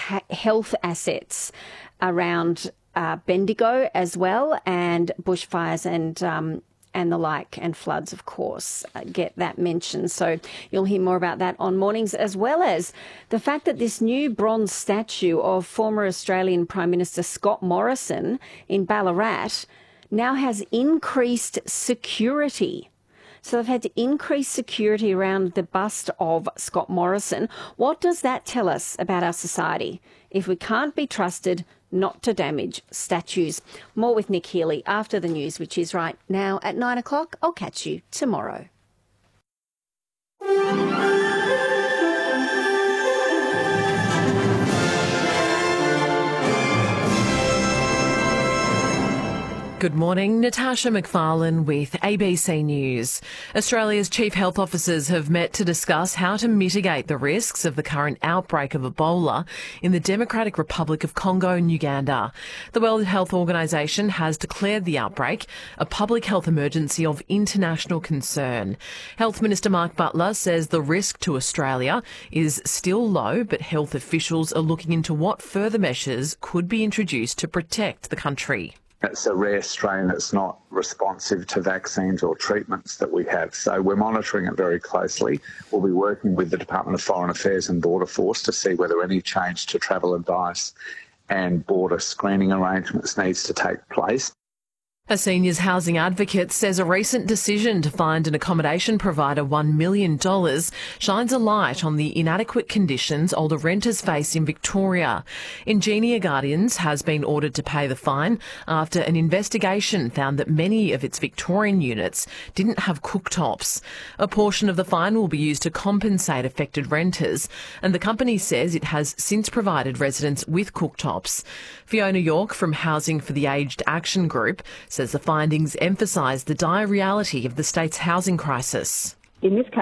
health assets around Bendigo as well, and bushfires and the like, and floods, of course, get that mention. So you'll hear more about that on Mornings, as well as the fact that this new bronze statue of former Australian Prime Minister Scott Morrison in Ballarat now has increased security. So they've had to increase security around the bust of Scott Morrison. What does that tell us about our society if we can't be trusted not to damage statues? More with Nick Healy after the news, which is right now at 9 o'clock. I'll catch you tomorrow. Good morning, Natasha McFarlane with ABC News. Australia's chief health officers have met to discuss how to mitigate the risks of the current outbreak of Ebola in the Democratic Republic of Congo and Uganda. The World Health Organization has declared the outbreak a public health emergency of international concern. Health Minister Mark Butler says the risk to Australia is still low, but health officials are looking into what further measures could be introduced to protect the country. It's a rare strain that's not responsive to vaccines or treatments that we have. So we're monitoring it very closely. We'll be working with the Department of Foreign Affairs and Border Force to see whether any change to travel advice and border screening arrangements needs to take place. A seniors housing advocate says a recent decision to find an accommodation provider $1 million shines a light on the inadequate conditions older renters face in Victoria. Ingenia Guardians has been ordered to pay the fine after an investigation found that many of its Victorian units didn't have cooktops. A portion of the fine will be used to compensate affected renters, and the company says it has since provided residents with cooktops. Fiona York from Housing for the Aged Action Group says the findings emphasise the dire reality of the state's housing crisis. In this case,